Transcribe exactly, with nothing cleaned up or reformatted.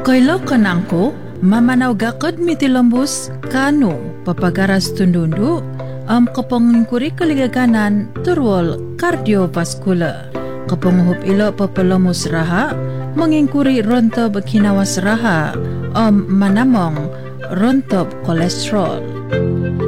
Koilo kanangko, mamanaw gakad mitilambus kano papagaras tundundu am kapangingkuri kaligaganan turwal cardiovascular. Kapanguhup ilo papalamus raha, mangingkuri rontob kinawas raha am manamong rontob kolesterol.